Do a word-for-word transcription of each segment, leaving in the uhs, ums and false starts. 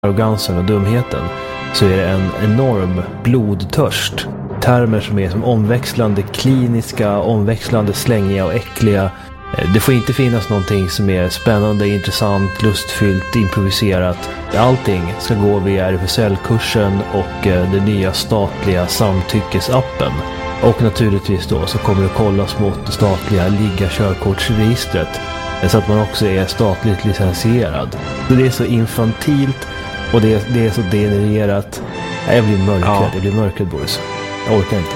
arrogansen och dumheten, så är det en enorm blodtörst. Termer som är som omväxlande kliniska, omväxlande slängiga och äckliga. Det får inte finnas någonting som är spännande, intressant, lustfyllt, improviserat. Allting ska gå via R F S L-kursen och den nya statliga samtyckesappen. Och naturligtvis då så kommer det kollas mot det statliga ligga-körkortsregistret, så att man också är statligt licensierad. Så det är så infantilt och det är, det är så degenererat. Jag blir mörkrädd, ja. jag blir mörkrädd, Boris. Jag orkar inte.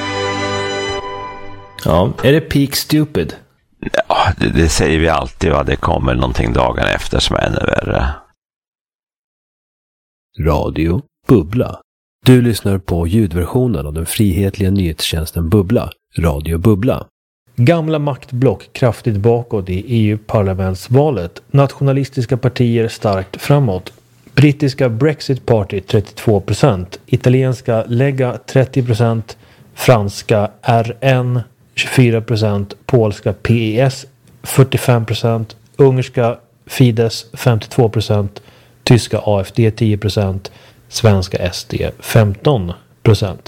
Ja, är det peak stupid? Ja, det, det säger vi alltid, va? Det kommer någonting dagen efter som är ännu värre. Radio Bubbla. Du lyssnar på ljudversionen av den frihetliga nyhetstjänsten Bubbla, Radio Bubbla. Gamla maktblock kraftigt bakåt i E U-parlamentsvalet. Nationalistiska partier starkt framåt. Brittiska Brexit Party trettiotvå procent. Italienska Lega trettio procent. Franska R N tjugofyra procent. Polska P E S fyrtiofem procent. Ungerska Fidesz femtiotvå procent. Tyska A F D tio procent. Svenska S D femton procent.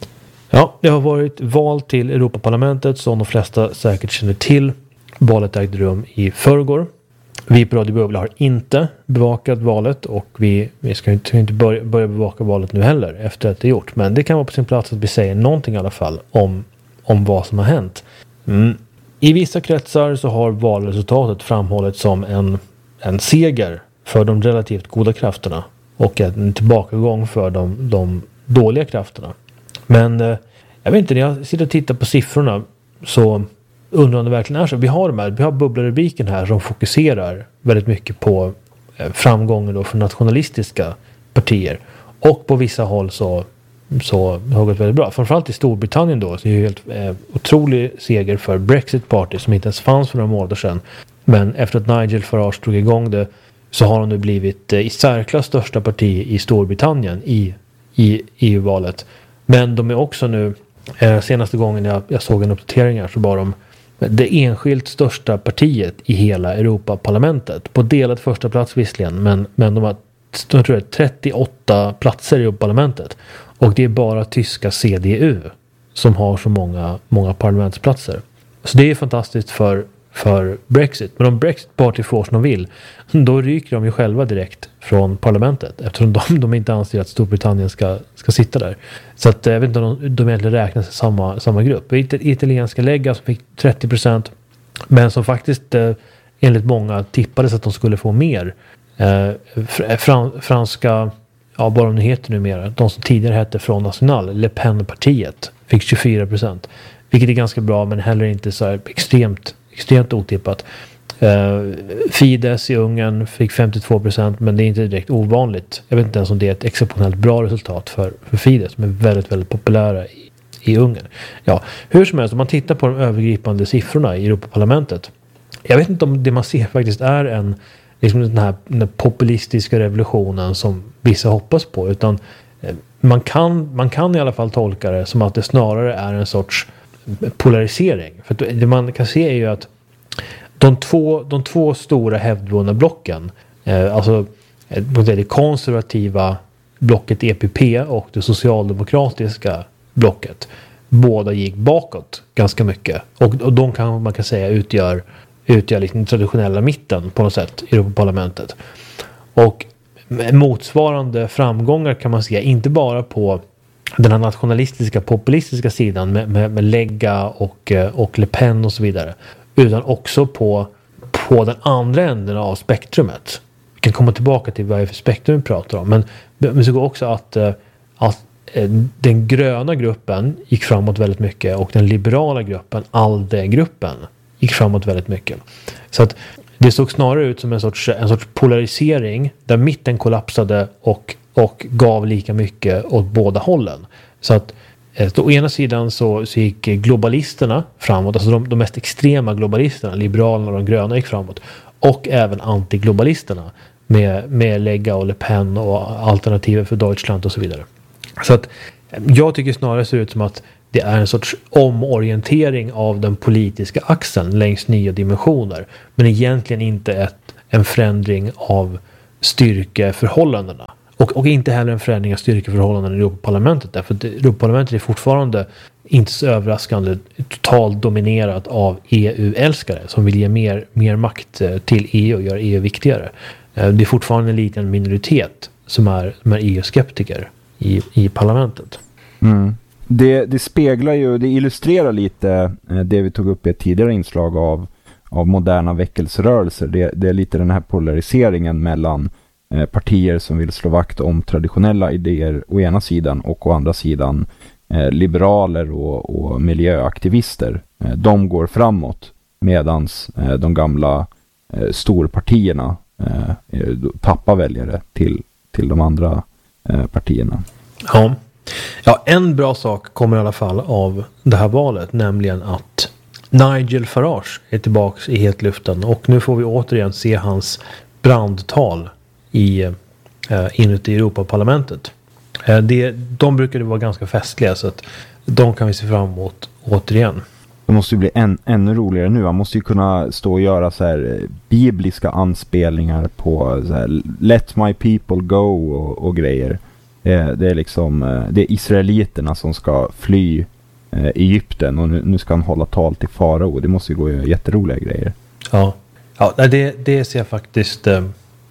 Ja, det har varit val till Europaparlamentet som de flesta säkert känner till. Valet ägde rum i förrgår. Vi på Radio Bubbla har inte bevakat valet och vi, vi ska inte, inte börja, börja bevaka valet nu heller efter att det är gjort. Men det kan vara på sin plats att vi säger någonting i alla fall om, om vad som har hänt. Mm. I vissa kretsar så har valresultatet framhållits som en, en seger för de relativt goda krafterna och en tillbakagång för de, de dåliga krafterna. Men eh, jag vet inte, när jag sitter och tittar på siffrorna så undrar om det verkligen är så. Vi har de här, vi har bubblarubriken här som fokuserar väldigt mycket på eh, framgången då för nationalistiska partier. Och på vissa håll så, så har det gått väldigt bra. Framförallt i Storbritannien då så är det ju helt eh, otrolig seger för Brexit Party som inte ens fanns för några månader sedan. Men efter att Nigel Farage drog igång det så har de nu blivit eh, i särklass största parti i Storbritannien i, i E U-valet. Men de är också nu, eh, senaste gången jag, jag såg en uppdatering här så var de det enskilt största partiet i hela Europaparlamentet. På delad första plats visserligen, men, men de har jag tror jag, trettioåtta platser i Europaparlamentet. Och det är bara tyska C D U som har så många, många parlamentsplatser. Så det är fantastiskt för, för Brexit. Men om Brexit Party får som de vill, då ryker de ju själva direkt från parlamentet. Eftersom de, de inte anser att Storbritannien ska, ska sitta där. Så att jag vet inte om de, de egentligen räknas i samma, samma grupp. Italienska Lega som fick trettio procent. Men som faktiskt eh, enligt många tippades att de skulle få mer. Eh, fran, franska, ja bara om det heter numera, de som tidigare hette Front National, Le Pen-partiet, fick tjugofyra procent. Vilket är ganska bra men heller inte så här extremt, extremt otippat. Uh, Fidesz i Ungern fick femtiotvå procent, men det är inte direkt ovanligt. Jag vet inte ens om det är ett exceptionellt bra resultat för, för Fidesz, men väldigt, väldigt populära i, i Ungern. Ja, hur som helst, om man tittar på de övergripande siffrorna i Europaparlamentet. Jag vet inte om det man ser faktiskt är en liksom den här, den här populistiska revolutionen som vissa hoppas på, utan eh, man kan, man kan i alla fall tolka det som att det snarare är en sorts polarisering. För det man kan se är ju att De två, de två stora hävdvunna blocken, eh, alltså det konservativa blocket E P P och det socialdemokratiska blocket, båda gick bakåt ganska mycket. Och, och de kan man kan säga utgör, utgör liksom den traditionella mitten på något sätt i Europaparlamentet. Och motsvarande framgångar kan man se inte bara på den här nationalistiska, populistiska sidan med, med, med Lega och, och Le Pen och så vidare, utan också på, på den andra änden av spektrumet. Vi kan komma tillbaka till vad det är för spektrum vi pratar om. Men vi ska också att, att den gröna gruppen gick framåt väldigt mycket och den liberala gruppen, ALDE-gruppen, gick framåt väldigt mycket. Så att det såg snarare ut som en sorts, en sorts polarisering där mitten kollapsade och, och gav lika mycket åt båda hållen. Så att så å ena sidan så, så gick globalisterna framåt, alltså de, de mest extrema globalisterna, liberalerna och de gröna gick framåt, och även antiglobalisterna med, med Lega och Le Pen och alternativer för Deutschland och så vidare. Så att jag tycker snarare ser ut som att det är en sorts omorientering av den politiska axeln längs nya dimensioner, men egentligen inte ett, en förändring av, styrkeförhållandena. Och, och inte heller en förändring av styrkeförhållandena i Europaparlamentet. Därför att Europaparlamentet är fortfarande, inte så överraskande, totalt dominerat av E U-älskare som vill ge mer, mer makt till E U och göra E U viktigare. Det är fortfarande en liten minoritet som är, som är E U-skeptiker i, i parlamentet. Mm. Det, det speglar ju, det illustrerar lite det vi tog upp i ett tidigare inslag av, av moderna väckelserörelser. Det, det är lite den här polariseringen mellan eh, partier som vill slå vakt om traditionella idéer å ena sidan och å andra sidan eh, liberaler och, och miljöaktivister. Eh, de går framåt medans eh, de gamla eh, storpartierna eh, tappar väljare till, till de andra eh, partierna. Ja. Ja, en bra sak kommer i alla fall av det här valet, nämligen att Nigel Farage är tillbaka i hetluften och nu får vi återigen se hans brandtal i, eh, inuti Europaparlamentet. Eh, det, de brukade vara ganska festliga, så att de kan vi se fram emot återigen. Det måste ju bli än, ännu roligare nu. Han måste ju kunna stå och göra så här bibliska anspelningar på så här, let my people go och, och grejer. Det är liksom det är israeliterna som ska fly eh, Egypten och nu, nu ska han hålla tal till farao. Det måste ju gå jätteroliga grejer. Ja, ja det, det ser jag faktiskt eh,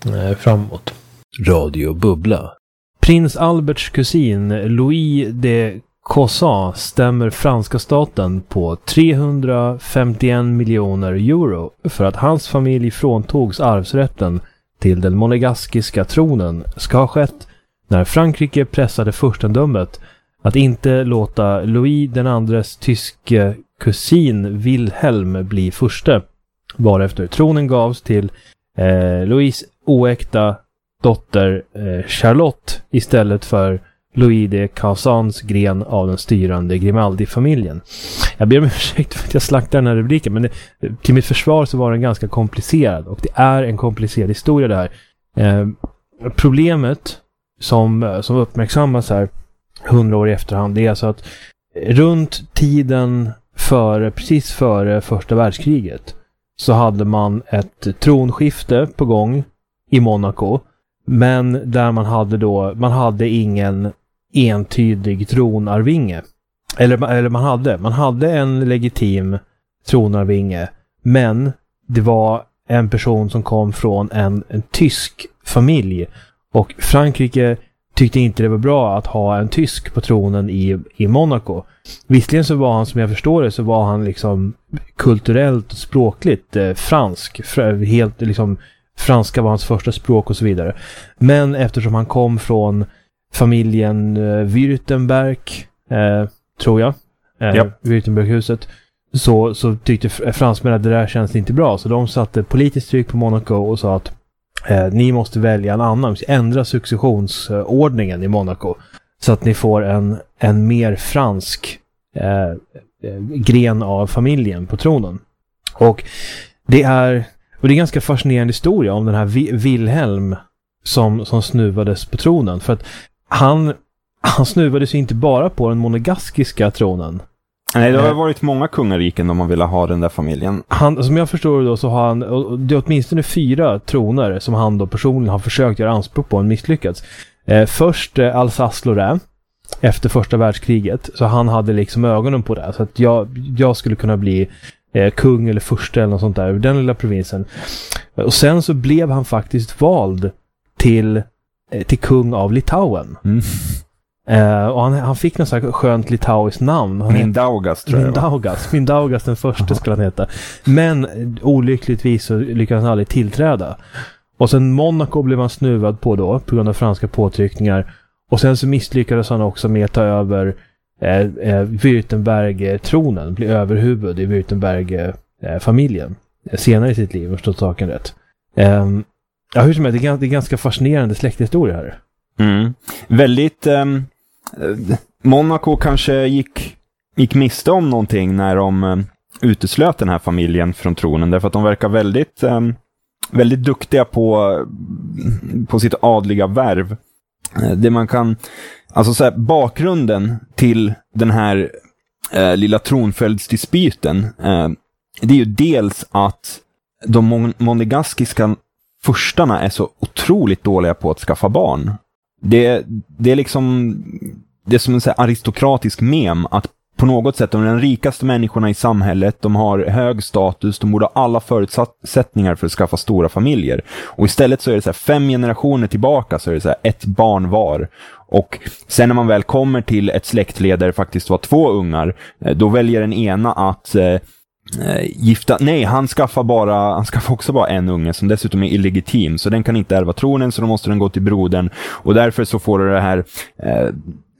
framåt. Radio Bubbla. Prins Alberts kusin Louis de Causan stämmer franska staten på trehundrafemtioen miljoner euro för att hans familj fråntogs arvsrätten till den monegaskiska tronen ska ha skett när Frankrike pressade furstendömet att inte låta Louis den andres tyske kusin Wilhelm bli furste, varefter tronen gavs till eh, Louis oäkta dotter eh, Charlotte istället för Louis de Causans gren av den styrande Grimaldi-familjen. Jag ber om ursäkt för att jag slaktar den här rubriken, men det, till mitt försvar så var den ganska komplicerad och det är en komplicerad historia det här. Eh, problemet som, som uppmärksammas här hundra år i efterhand, det är alltså att runt tiden före, precis före första världskriget så hade man ett tronskifte på gång i Monaco, men där man hade då man hade ingen entydig tronarvinge. Eller, eller man hade man hade en legitim tronarvinge, men det var en person som kom från en, en tysk familj. Och Frankrike tyckte inte det var bra att ha en tysk på tronen i, i Monaco. Visserligen så var han, som jag förstår det, så var han liksom kulturellt och språkligt eh, fransk. Fr- helt liksom, franska var hans första språk och så vidare. Men eftersom han kom från familjen eh, Württemberg, eh, tror jag, eh, yep. Württemberghuset, så, så tyckte fransmännen att det där känns inte bra. Så de satte politiskt tryck på Monaco och sa att Eh, ni måste välja en annan, ändra successionsordningen i Monaco så att ni får en, en mer fransk eh, gren av familjen på tronen. Och det är och det är en ganska fascinerande historia om den här Vi- Wilhelm som, som snuvades på tronen, för att han, han snuvades ju inte bara på den monegaskiska tronen. Nej, det har varit många kungariken om man vill ha den där familjen. Han, som jag förstår då, så har han, det är åtminstone fyra troner som han då personligen har försökt göra anspråk på och misslyckats. Eh, först eh, Alsace-Lorraine efter första världskriget, så han hade liksom ögonen på det, så att jag, jag skulle kunna bli eh, kung eller furste eller något sånt där, den lilla provinsen. Och sen så blev han faktiskt vald till, eh, till kung av Litauen. Mm. Uh, och han, han fick något så här skönt litauiskt namn. Han Mindaugas tror jag. Mindaugas, Mindaugas den första skulle han heta. Men olyckligtvis så lyckades han aldrig tillträda. Och sen Monaco blev han snuvad på då på grund av franska påtryckningar. Och sen så misslyckades han också med att ta över eh, eh, Württemberg-tronen, bli överhuvud i Württemberg-familjen eh, senare i sitt liv, förstått saken rätt. Eh, ja, hur som helst, det är, det är ganska fascinerande släkthistoria här. Mm. Väldigt um, Monaco kanske gick gick miste om någonting när de um, uteslöt den här familjen från tronen, därför att de verkar väldigt um, väldigt duktiga på på sitt adliga värv. Uh, det man kan alltså så här, bakgrunden till den här uh, lilla tronföljdsdispyten uh, det är ju dels att de mon- monegaskiska furstarna är så otroligt dåliga på att skaffa barn. Det, det är liksom det är som en så här aristokratisk mem att på något sätt de är de rikaste människorna i samhället, de har hög status, de borde ha alla förutsättningar för att skaffa stora familjer. Och istället så är det så här fem generationer tillbaka så är det så här ett barn var. Och sen när man väl kommer till ett släktled där det faktiskt var två ungar, då väljer den ena att eh, gifta, nej han skaffar bara han skaffar också bara en unge som dessutom är illegitim, så den kan inte ärva tronen, så då måste den gå till brodern, och därför så får du det här eh,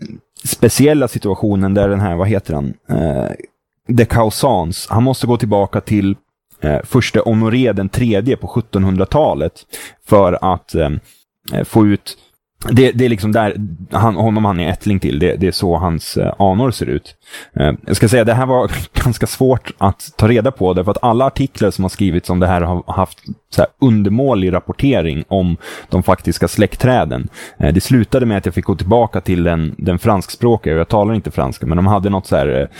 speciella situationen där den här, vad heter han eh, de Causans, han måste gå tillbaka till eh, första Honoré den tredje på sjuttonhundratalet för att eh, få ut Det, det är liksom där han, honom han är ättling till. Det, det är så hans eh, anor ser ut. Eh, jag ska säga, det här var ganska svårt att ta reda på, därför att alla artiklar som har skrivits om det här har haft så här undermålig rapportering om de faktiska släktträden. Eh, det slutade med att jag fick gå tillbaka till den, den franskspråkiga, jag talar inte franska, men de hade något så här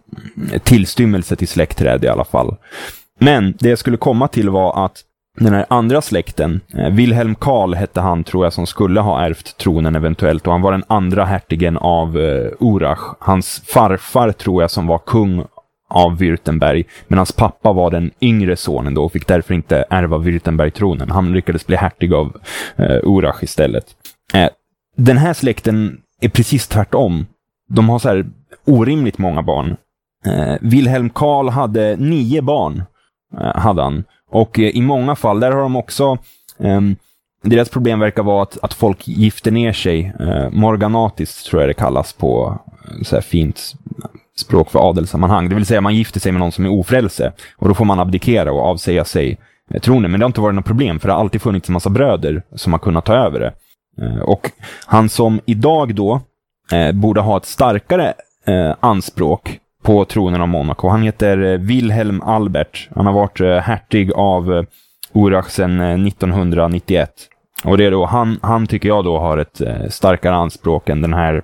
eh, tillstymmelse till släktträd i alla fall. Men det jag skulle komma till var att den här andra släkten, eh, Wilhelm Karl hette han, tror jag, som skulle ha ärvt tronen eventuellt, och han var den andra hertigen av eh, Urach. Hans farfar, tror jag, som var kung av Württemberg, men hans pappa var den yngre sonen då och fick därför inte ärva Württemberg-tronen. Han lyckades bli hertig av eh, Urach istället. Eh, den här släkten är precis tvärtom. De har så här orimligt många barn. Eh, Wilhelm Karl hade nio barn, eh, hade han. Och i många fall, där har de också, eh, deras problem verkar vara att, att folk gifter ner sig, eh, morganatiskt tror jag det kallas på så här fint språk för adelssammanhang. Det vill säga man gifter sig med någon som är ofrälse, och då får man abdikera och avsäga sig eh, tronen. Men det har inte varit något problem, för det har alltid funnits en massa bröder som har kunnat ta över det. Eh, och han som idag då eh, borde ha ett starkare eh, anspråk på tronen av Monaco. Han heter Wilhelm Albert. Han har varit hertig av Urach sedan nittonhundranittioett. Och det är då, han, han tycker jag då har ett starkare anspråk än den här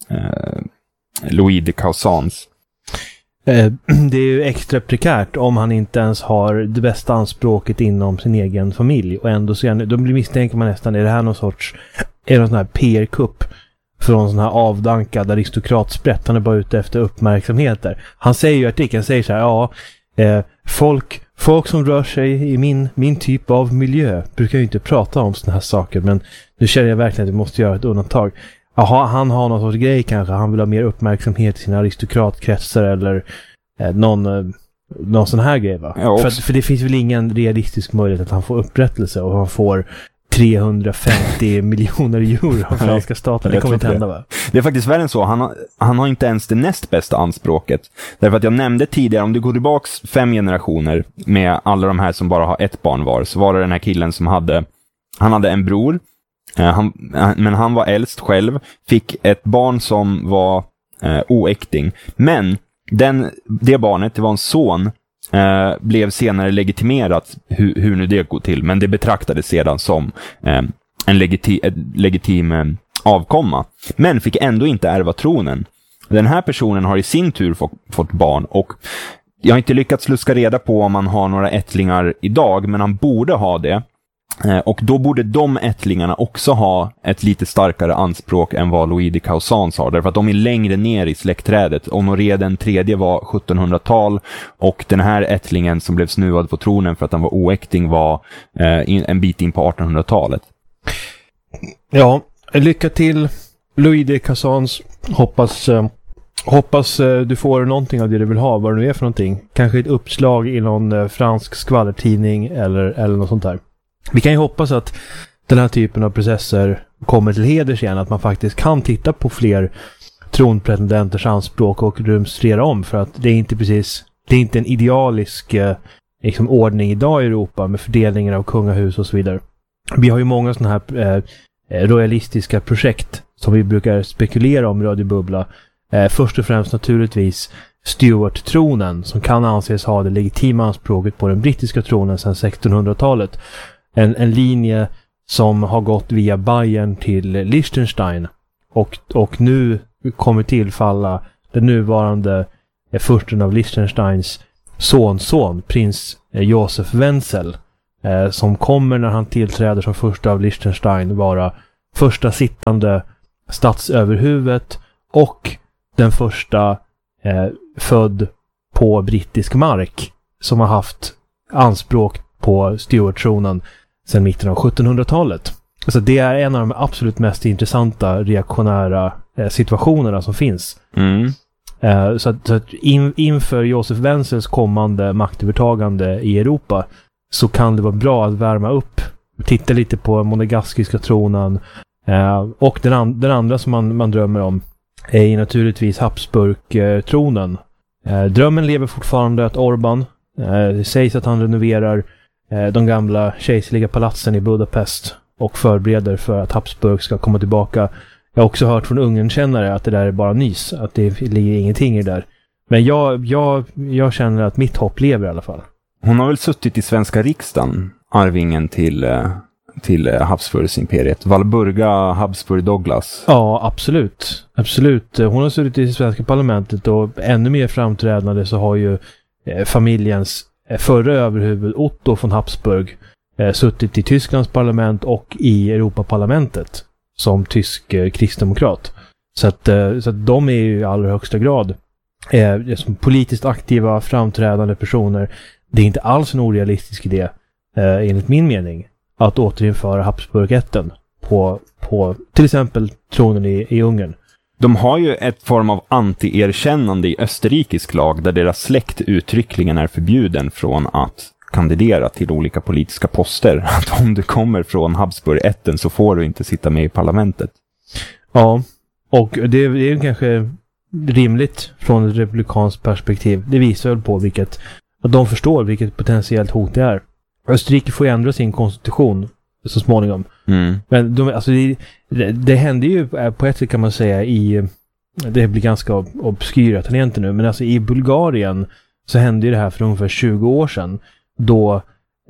eh, Louis de Causans. Det är ju extra prekärt om han inte ens har det bästa anspråket inom sin egen familj. Och ändå så är han, då misstänker man nästan, är det här någon sorts, är det någon sån här P R-kupp från sån här avdankad aristokratsprätt? Han är bara ute efter uppmärksamheter. Han säger ju i artikeln, säger så här, ja, eh, folk, folk som rör sig i min, min typ av miljö brukar ju inte prata om såna här saker, men nu känner jag verkligen att vi måste göra ett undantag. Jaha, han har någon sorts grej kanske, han vill ha mer uppmärksamhet i sina aristokratkretsar eller eh, någon, eh, någon sån här grej, va? Ja, för, för det finns väl ingen realistisk möjlighet att han får upprättelse och han får trehundrafemtio miljoner euro av franska staten. Det kommer inte hända, va? Det är faktiskt värre än så. Han har, han har inte ens det näst bästa anspråket. Därför att jag nämnde tidigare, om du går tillbaks fem generationer med alla de här som bara har ett barn var, så var det den här killen som hade, han hade en bror, eh, han, men han var äldst själv, fick ett barn som var eh, oäkting. Men den, det barnet, det var en son, Eh, blev senare legitimerat, hu- hur nu det går till, men det betraktades sedan som eh, en legiti- ett legitim eh, avkomma, men fick ändå inte ärva tronen. Den här personen har i sin tur få- fått barn, och jag har inte lyckats luska reda på om han har några ättlingar idag, men han borde ha det. Eh, och då borde de ättlingarna också ha ett lite starkare anspråk än vad Louis de Causans har, därför att de är längre ner i släktträdet. Honoré den tredje var sjuttonhundratal, och den här ättlingen som blev snuvad på tronen för att han var oäkting var eh, in, en bit in på artonhundratalet. Ja, lycka till Louis de Causans. Hoppas, eh, hoppas eh, du får någonting av det du vill ha, vad det nu är för någonting. Kanske ett uppslag i någon eh, fransk skvallertidning eller, eller något sånt där. Vi kan ju hoppas att den här typen av processer kommer till heders igen, att man faktiskt kan titta på fler tronpretendenters anspråk och rumstrera om, för att det är inte precis, det är inte en idealisk eh, liksom, ordning idag i Europa med fördelningen av kungahus och så vidare. Vi har ju många sådana här eh, royalistiska projekt som vi brukar spekulera om i Radio Bubbla. Eh, först och främst naturligtvis Stuart-tronen, som kan anses ha det legitima anspråket på den brittiska tronen sedan sextonhundratalet. En, en linje som har gått via Bayern till Liechtenstein och, och nu kommer tillfalla den nuvarande eh, fursten av Liechtensteins sonson, prins eh, Josef Wenzel, eh, som kommer när han tillträder som första av Liechtenstein vara första sittande statsöverhuvudet och den första eh, född på brittisk mark som har haft anspråk på Stuart-tronen sedan mitten av sjuttonhundratalet. Så det är en av de absolut mest intressanta reaktionära eh, situationerna som finns. Mm. Eh, så att, så att in, inför Josef Wenzels kommande maktövertagande i Europa så kan det vara bra att värma upp, titta lite på monegaskiska tronen eh, och den, an, den andra som man, man drömmer om är naturligtvis Habsburg-tronen. Eh, drömmen lever fortfarande att Orban, eh, det sägs att han renoverar eh, de gamla kejserliga palatsen i Budapest och förbereder för att Habsburg ska komma tillbaka. Jag har också hört från Ungernkännare att det där är bara nys, att det ligger ingenting i det där. Men jag, jag, jag känner att mitt hopp lever i alla fall. Hon har väl suttit i svenska riksdagen, arvingen till, till Habsburgsimperiet. Walburga Habsburg Douglas. Ja, absolut. Absolut. Hon har suttit i svenska parlamentet och ännu mer framträdande så har ju eh, familjens eh, förra överhuvud Otto von Habsburg eh, suttit i Tysklands parlament och i Europaparlamentet som tysk eh, kristdemokrat. Så att, eh, så att de är ju i allra högsta grad eh, som politiskt aktiva, framträdande personer. Det är inte alls en orealistisk idé, eh, enligt min mening, att återinföra Habsburgätten på, på till exempel tronen i, i Ungern. De har ju ett form av anti-erkännande i österrikisk lag där deras släkt uttryckligen är förbjuden från att kandidera till olika politiska poster. Att om du kommer från Habsburgätten så får du inte sitta med i parlamentet. Ja, och det, det är kanske rimligt från ett republikanskt perspektiv. Det visar väl på vilket, att de förstår vilket potentiellt hot det är. Österrike får ju ändra sin konstitution så småningom. Mm. Men de, alltså det, det, det hände ju på ett sätt kan man säga i, det blir ganska obskyra tangenter nu, men alltså i Bulgarien så hände ju det här för ungefär tjugo år sedan då,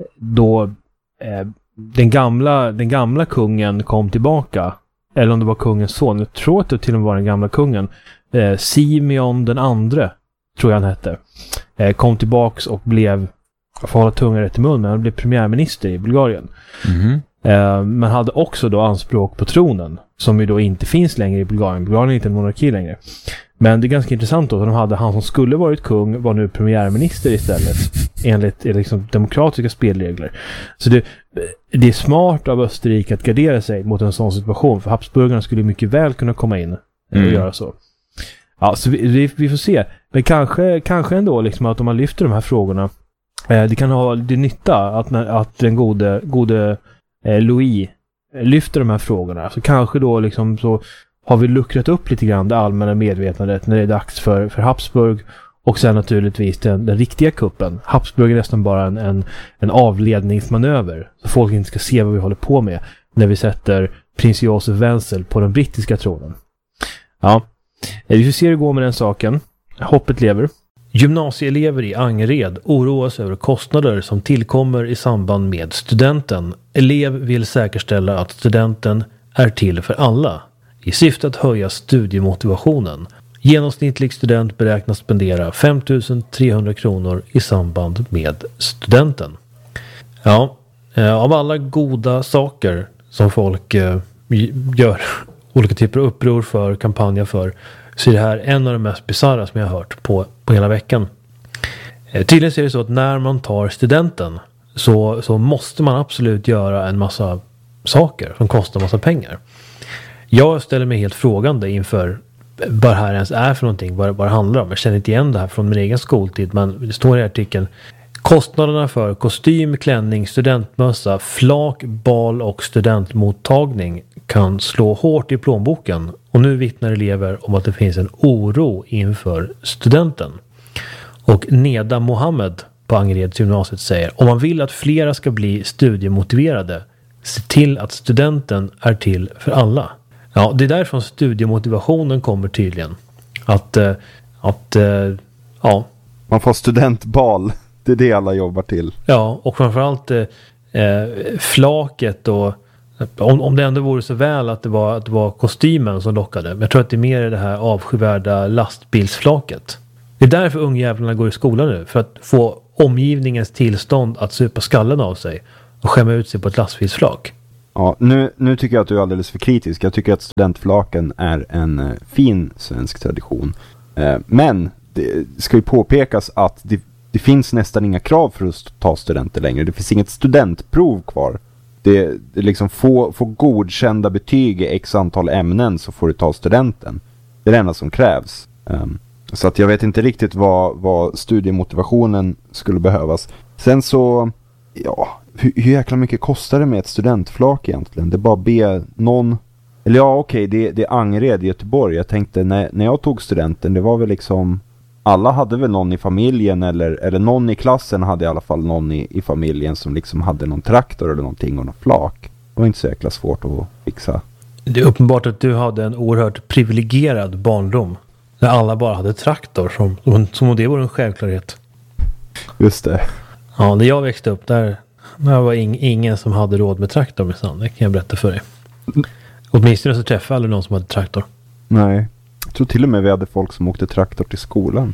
då eh, den, gamla, den gamla kungen kom tillbaka, eller om det var kungens son, jag tror att det till och med var den gamla kungen, eh, Simeon den andre tror jag han hette, eh, kom tillbaks och blev, jag får hålla tungan rätt i mun, men han blev premiärminister i Bulgarien. Mm. Eh, men hade också då anspråk på tronen, som ju då inte finns längre i Bulgarien. Bulgarien är inte en monarki längre. Men det är ganska intressant då att de hade han som skulle varit kung var nu premiärminister istället, enligt liksom demokratiska spelregler. Så det, det är smart av Österrike att gardera sig mot en sån situation, för Habsburgarna skulle mycket väl kunna komma in och mm. göra så. Ja, så vi, vi, vi får se. Men kanske, kanske ändå liksom att om man lyfter de här frågorna, eh, det kan ha det nytta att, när, att den gode, gode eh, Louis lyfter de här frågorna. Så kanske då liksom så har vi luckrat upp lite grann det allmänna medvetandet när det är dags för, för Habsburg, och sen naturligtvis den, den riktiga kuppen. Habsburg är nästan bara en, en, en avledningsmanöver, så folk inte ska se vad vi håller på med när vi sätter prins Josef Wenzel på den brittiska tronen. Ja, vi får se hur det går med den saken. Hoppet lever. Gymnasieelever i Angered oroas över kostnader som tillkommer i samband med studenten. Elev vill säkerställa att studenten är till för alla i syfte att höja studiemotivationen. Genomsnittlig student beräknas spendera fem tusen trehundra kronor i samband med studenten. Ja, av alla goda saker som folk gör olika typer av uppror för, kampanjer för, så är det här en av de mest bizarra som jag har hört på, på hela veckan. Eh, tydligen är det så att när man tar studenten så, så måste man absolut göra en massa saker som kostar massa pengar. Jag ställer mig helt frågande inför vad det här ens är för någonting, vad, vad det handlar om. Jag känner inte igen det här från min egen skoltid, men det står i artikeln: kostnaderna för kostym, klänning, studentmössa, flak, bal och studentmottagning kan slå hårt i plånboken, och nu vittnar elever om att det finns en oro inför studenten. Och Neda Mohammed på Angereds gymnasiet säger: om man vill att flera ska bli studiemotiverade, se till att studenten är till för alla. Ja, det är därifrån studiemotivationen kommer tydligen. Att, äh, att äh, ja. Man får studentbal, det är det alla jobbar till. Ja, och framförallt äh, flaket och Om, om det ändå vore så väl att det, var, att det var kostymen som lockade. Men jag tror att det är mer det här avskyvärda lastbilsflaket. Det är därför ungjävlarna går i skolan nu. För att få omgivningens tillstånd att supa skallen av sig. och skämma ut sig på ett lastbilsflak. Ja, nu, nu tycker jag att du är alldeles för kritisk. Jag tycker att studentflaken är en eh, fin svensk tradition. Eh, men det ska ju påpekas att det, det finns nästan inga krav för att ta studenter längre. Det finns inget studentprov kvar. Det, det liksom få, få godkända betyg i x antal ämnen så får du ta studenten. Det är det enda som krävs. Um, så att jag vet inte riktigt vad, vad studiemotivationen skulle behövas. Sen så, ja, hur, hur jäkla mycket kostar det med ett studentflak egentligen? Det är bara be någon, eller ja okej, okay, det, det är Angered i Göteborg. Jag tänkte när, när jag tog studenten, det var väl liksom, alla hade väl någon i familjen eller, eller någon i klassen hade i alla fall någon i, i familjen som liksom hade någon traktor eller någonting och någon flak. Det var inte så jäkla svårt att fixa. Det är uppenbart att du hade en oerhört privilegierad barndom. När alla bara hade traktor som, som om det var en självklarhet. Just det. Ja, när jag växte upp där, där var ing, ingen som hade råd med traktor med sand. Det kan jag berätta för dig. Åtminstone så träffade jag aldrig någon som hade traktor. Nej, jag tror till och med vi hade folk som åkte traktor till skolan.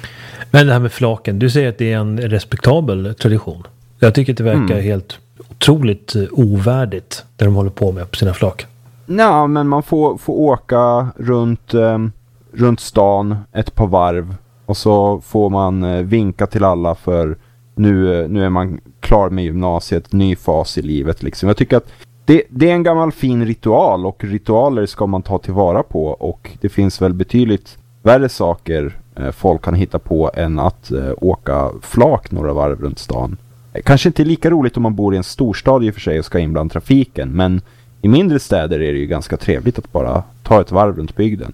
Men det här med flaken, du säger att det är en respektabel tradition. Jag tycker att det verkar mm. helt otroligt ovärdigt det de håller på med på sina flak. Ja, men man får, får åka runt, eh, runt stan ett par varv och så får man eh, vinka till alla för nu, nu är man klar med gymnasiet, ny fas i livet liksom. Jag tycker att det, det är en gammal fin ritual och ritualer ska man ta tillvara på och det finns väl betydligt värre saker eh, folk kan hitta på än att eh, åka flak några varv runt stan. Kanske inte lika roligt om man bor i en storstad i och för sig och ska in bland trafiken, men i mindre städer är det ju ganska trevligt att bara ta ett varv runt bygden.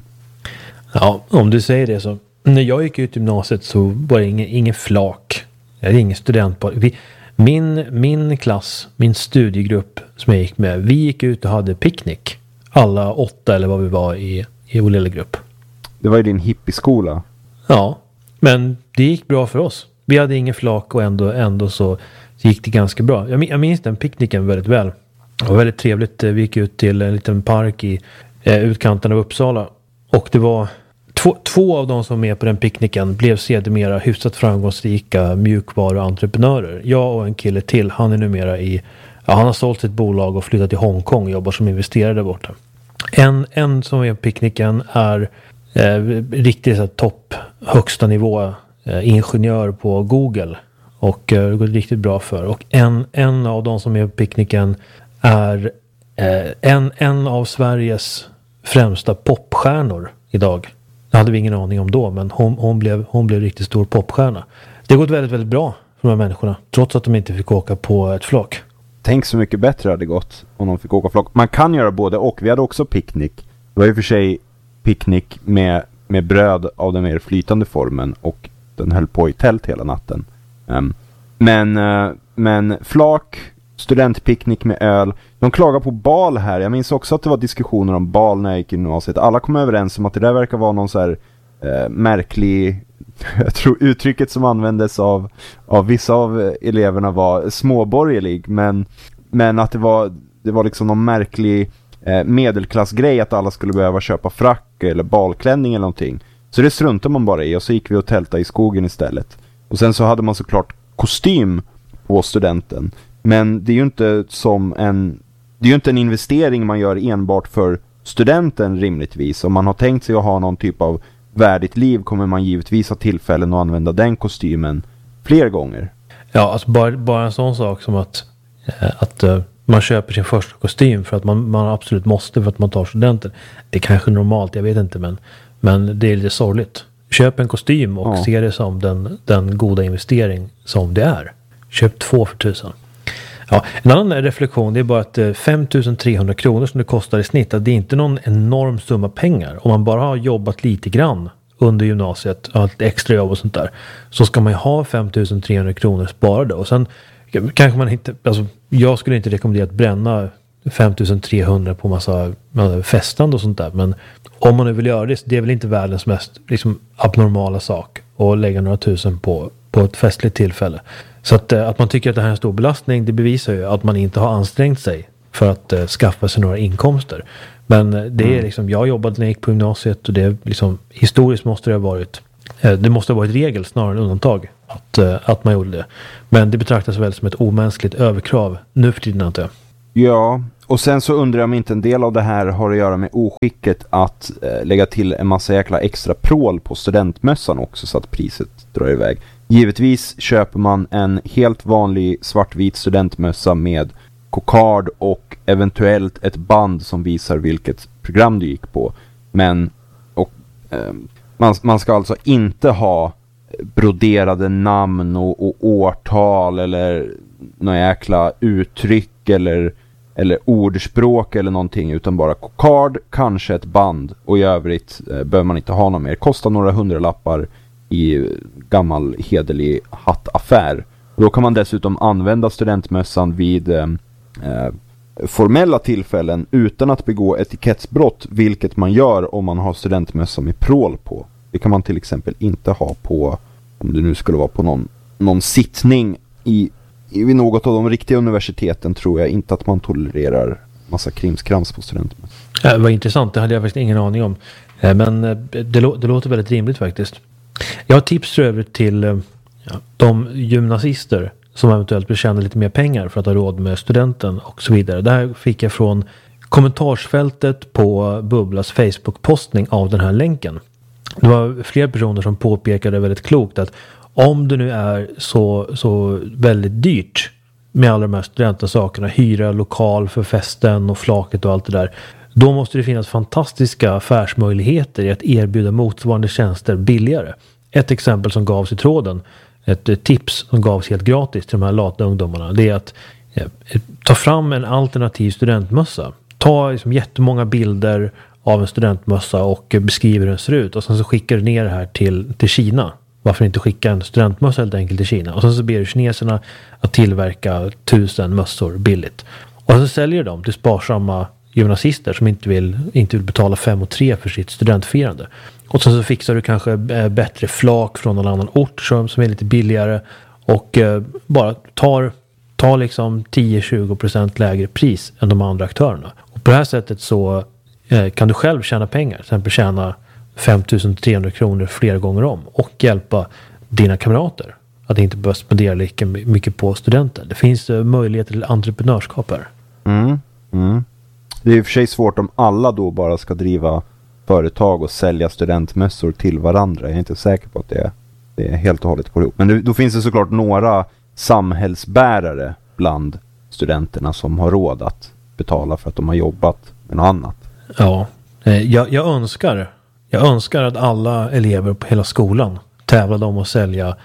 Ja, om du säger det så. När jag gick ut gymnasiet så var det ingen, ingen flak. Jag är ingen student på. Vi, min, min klass, min studiegrupp som jag gick med, vi gick ut och hade picknick. Alla åtta eller vad vi var i, i vår lilla grupp. Det var ju din hippieskola. Ja, men det gick bra för oss. Vi hade ingen flak och ändå, ändå så gick det ganska bra. Jag, jag minns den picknicken väldigt väl. Det var väldigt trevligt. Vi gick ut till en liten park i eh, utkanten av Uppsala. Och det var två, två av de som var med på den picknicken blev sedermera hyfsat framgångsrika mjukvaruentreprenörer. Jag och en kille till, han är numera i, ja, han har sålt sitt bolag och flyttat till Hongkong och jobbar som investerare där borta. En, en som är på picknicken är eh, riktigt så här, topp, högsta nivå eh, ingenjör på Google. Och eh, det går riktigt bra för. Och en, en av de som är på picknicken är eh, en, en av Sveriges främsta popstjärnor idag. Det hade vi ingen aning om då, men hon, hon, blev, hon blev riktigt stor popstjärna. Det har gått väldigt, väldigt bra för de här människorna, trots att de inte fick åka på ett flak. Tänk så mycket bättre hade det gått om de fick åka flak. Man kan göra både och. Vi hade också picknick. Det var ju för sig picknick med, med bröd av den mer flytande formen och den höll på i tält hela natten. Um, men, uh, men flak, studentpicknick med öl. De klagar på bal här. Jag minns också att det var diskussioner om bal när jag gick i gymnasiet. Alla kom överens om att det där verkar vara någon så här uh, märklig... Jag tror uttrycket som användes av, av vissa av eleverna var småborgerlig. Men, men att det var, det var liksom någon märklig uh, medelklassgrej att alla skulle behöva köpa frack eller balklänning eller någonting. Så det struntade man bara i och så gick vi och tältade i skogen istället. Och sen så hade man såklart kostym på studenten. Men det är ju inte som en det är ju inte en investering man gör enbart för studenten rimligtvis. Om man har tänkt sig att ha någon typ av värdigt liv kommer man givetvis ha tillfällen att använda den kostymen fler gånger. Ja, alltså bara, bara en sån sak som att, eh, att eh, man köper sin första kostym för att man, man absolut måste för att man tar studenten. Det är kanske normalt, jag vet inte, men, men det är lite sorgligt. Köp en kostym och ja. Se det som den, den goda investering som det är. Köp två för tusen. Ja, en annan reflektion det är bara att fem tusen trehundra kronor som det kostar i snitt, att det är inte någon enorm summa pengar. Om man bara har jobbat lite grann under gymnasiet, allt extra jobb och sånt där, så ska man ju ha fem tusen trehundra kronor sparade. Och sen kanske man inte, alltså jag skulle inte rekommendera att bränna fem tusen trehundra på massa festande och sånt där, men om man nu vill göra det, det är väl inte världens mest liksom, abnormala sak att lägga några tusen på, på ett festligt tillfälle. Så att, att man tycker att det här är en stor belastning, det bevisar ju att man inte har ansträngt sig för att uh, skaffa sig några inkomster. Men uh, det är liksom, jag jobbade när jag gick på gymnasiet och det är liksom, historiskt måste det ha varit Det måste ha varit regel snarare än undantag att, att man gjorde det. Men det betraktas väl som ett omänskligt överkrav nu för tiden inte. Ja, och sen så undrar jag om inte en del av det här har att göra med oskicket att eh, lägga till en massa jäkla extra prål på studentmössan också så att priset drar iväg. Givetvis köper man en helt vanlig svartvit studentmössa med kokard och eventuellt ett band som visar vilket program du gick på. Men och, eh, man, man ska alltså inte ha broderade namn och, och årtal eller några jäkla uttryck eller, eller ordspråk eller någonting, utan bara kokard, kanske ett band, och i övrigt eh, behöver man inte ha något mer. Kostar några hundralappar i gammal hederlig hattaffär. Och då kan man dessutom använda studentmössan vid eh, eh, formella tillfällen utan att begå etikettsbrott, vilket man gör om man har studentmössa med prål på. Det kan man till exempel inte ha på, om det nu skulle vara på någon, någon sittning i, i vid något av de riktiga universiteten, tror jag inte att man tolererar massa krimskrams på studentmössa. Det var intressant, det hade jag faktiskt ingen aning om. Men det, lå- det låter väldigt rimligt faktiskt. Jag har tips för övrigt till ja, de gymnasister som eventuellt vill tjäna lite mer pengar för att ha råd med studenten och så vidare. Det här fick jag från kommentarsfältet på Bubblas Facebook-postning av den här länken. Det var flera personer som påpekade väldigt klokt att om det nu är så, så väldigt dyrt med alla de här studentasakerna, hyra lokal för festen och flaket och allt det där, då måste det finnas fantastiska affärsmöjligheter i att erbjuda motsvarande tjänster billigare. Ett exempel som gavs i tråden, ett tips som gavs helt gratis till de här lata ungdomarna, det är att ja, ta fram en alternativ studentmössa. Ta liksom jättemånga bilder av en studentmössa och beskriver hur den ser ut, och sen så skickar du ner det här till, till Kina. Varför inte skicka en studentmössa helt enkelt till Kina? Och sen så ber du kineserna att tillverka tusen mössor billigt. Och så säljer de till sparsamma gymnasister som inte vill, inte vill betala fem och tre för sitt studentfirande. Och sen så fixar du kanske bättre flak från någon annan ort som, som är lite billigare och eh, bara tar, tar liksom tio till tjugo procent lägre pris än de andra aktörerna. Och på det här sättet så eh, kan du själv tjäna pengar. Till exempel tjäna fem tusen trehundra kronor flera gånger om och hjälpa dina kamrater att inte behöva spendera lika mycket på studenter. Det finns eh, möjligheter till entreprenörskap här. Mm, mm. Det är i och för sig svårt om alla då bara ska driva företag och sälja studentmössor till varandra. Jag är inte säker på att det är, det är helt och hållet går ihop. Men det, då finns det såklart några samhällsbärare bland studenterna som har råd att betala för att de har jobbat med något annat. Ja, jag, jag önskar jag önskar att alla elever på hela skolan tävlade om att sälja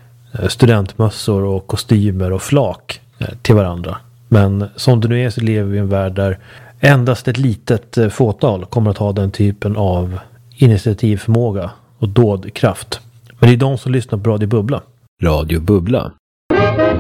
studentmössor och kostymer och flak till varandra. Men som det nu är så lever vi i en värld där endast ett litet fåtal kommer att ha den typen av initiativförmåga och dådkraft. Men det är de som lyssnar på Radio Bubbla. Radio Bubbla.